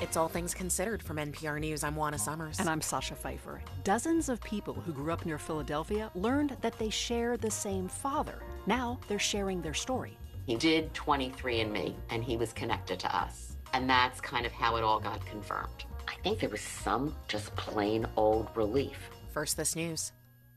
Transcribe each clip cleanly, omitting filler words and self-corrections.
It's All Things Considered from NPR News. I'm Juana Summers. And I'm Sasha Pfeiffer. Dozens of people who grew up near Philadelphia learned that they share the same father. Now they're sharing their story. He did 23andMe, and he was connected to us. And that's kind of how it all got confirmed. I think there was some just plain old relief. First This News.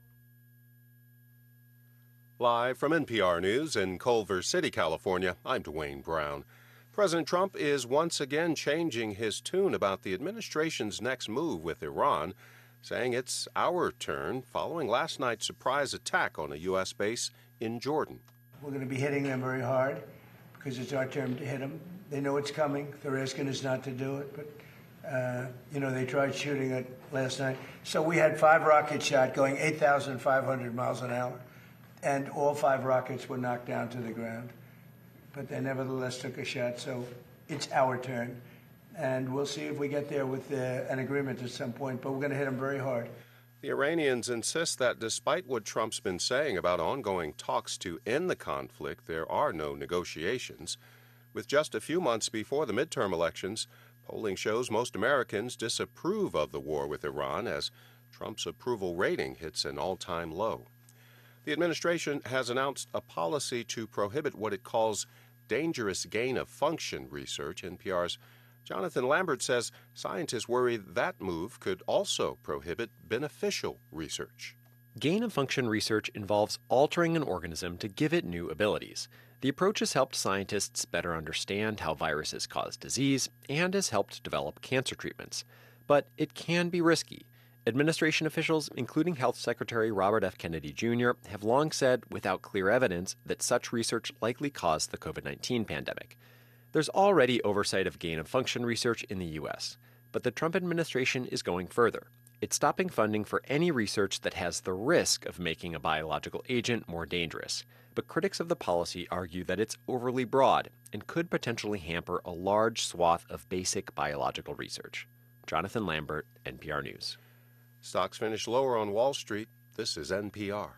Live from NPR News in Culver City, California, I'm Dwayne Brown. President Trump is once again changing his tune about the administration's next move with Iran, saying it's our turn following last night's surprise attack on a U.S. base in Jordan. We're going to be hitting them very hard because it's our turn to hit them. They know it's coming. They're asking us not to do it, but, they tried shooting it last night. So we had 5 rockets shot going 8,500 miles an hour, and all 5 rockets were knocked down to the ground. But they nevertheless took a shot, so it's our turn. And we'll see if we get there with an agreement at some point, but we're going to hit them very hard. The Iranians insist that despite what Trump's been saying about ongoing talks to end the conflict, there are no negotiations. With just a few months before the midterm elections, polling shows most Americans disapprove of the war with Iran as Trump's approval rating hits an all-time low. The administration has announced a policy to prohibit what it calls dangerous gain-of-function research. NPR's Jonathan Lambert says scientists worry that move could also prohibit beneficial research. Gain-of-function research involves altering an organism to give it new abilities. The approach has helped scientists better understand how viruses cause disease and has helped develop cancer treatments. But it can be risky. Administration officials, including Health Secretary Robert F. Kennedy Jr., have long said, without clear evidence, that such research likely caused the COVID-19 pandemic. There's already oversight of gain-of-function research in the U.S., but the Trump administration is going further. It's stopping funding for any research that has the risk of making a biological agent more dangerous. But critics of the policy argue that it's overly broad and could potentially hamper a large swath of basic biological research. Jonathan Lambert, NPR News. Stocks finished lower on Wall Street. This is NPR.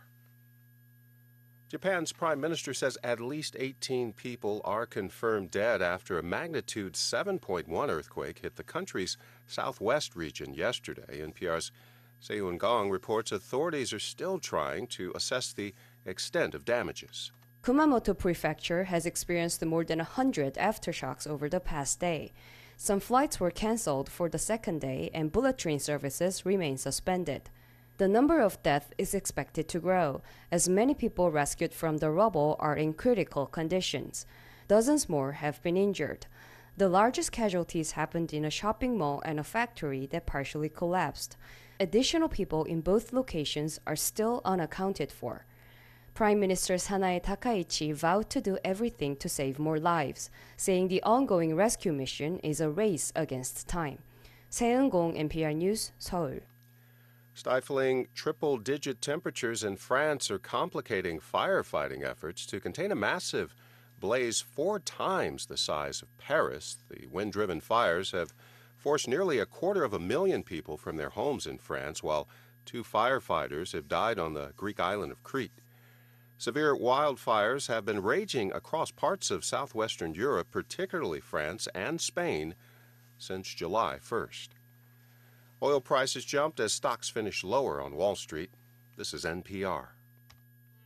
Japan's prime minister says at least 18 people are confirmed dead after a magnitude 7.1 earthquake hit the country's southwest region yesterday. NPR's Seiyun Gong reports authorities are still trying to assess the extent of damages. Kumamoto Prefecture has experienced more than 100 aftershocks over the past day. Some flights were canceled for the second day and bullet train services remain suspended. The number of deaths is expected to grow, as many people rescued from the rubble are in critical conditions. Dozens more have been injured. The largest casualties happened in a shopping mall and a factory that partially collapsed. Additional people in both locations are still unaccounted for. Prime Minister Sanae Takaichi vowed to do everything to save more lives, saying the ongoing rescue mission is a race against time. 세은공 NPR News, 서울. Stifling triple-digit temperatures in France are complicating firefighting efforts to contain a massive blaze 4 times the size of Paris. The wind-driven fires have forced nearly 250,000 people from their homes in France, while 2 firefighters have died on the Greek island of Crete. Severe wildfires have been raging across parts of southwestern Europe, particularly France and Spain, since July 1st. Oil prices jumped as stocks finished lower on Wall Street. This is NPR.